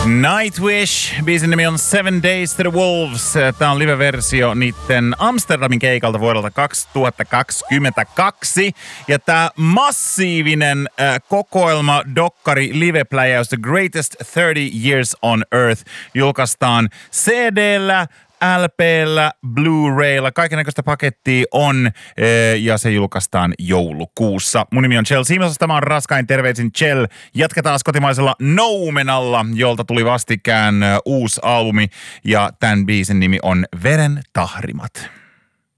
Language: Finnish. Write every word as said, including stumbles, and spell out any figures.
Nightwish, biisin nimi on Seven Days to the Wolves. Tää on live-versio niitten Amsterdamin keikalta vuodelta kaksituhattakaksikymmentäkaksi. Ja tää massiivinen äh, kokoelma dokkari live-pläjäys The Greatest thirty Years on Earth julkaistaan C D:llä, L P:llä, Blu-raylla, kaikennäköistä pakettia on ja se julkaistaan joulukuussa. Mun nimi on Chell Simons, tämä on Raskain terveisin Chell. Jatketaan kotimaisella Noumenalla, jolta tuli vastikään uusi albumi ja tämän biisin nimi on Veren tahrimat.